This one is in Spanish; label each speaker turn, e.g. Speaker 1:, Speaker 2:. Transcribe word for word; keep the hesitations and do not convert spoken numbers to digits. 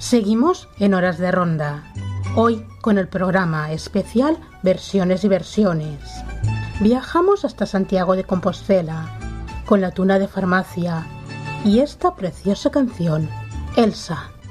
Speaker 1: Seguimos en Horas de Ronda, hoy con el programa especial Versiones y Versiones. Viajamos hasta Santiago de Compostela, con la tuna de farmacia y esta preciosa canción, Elsa.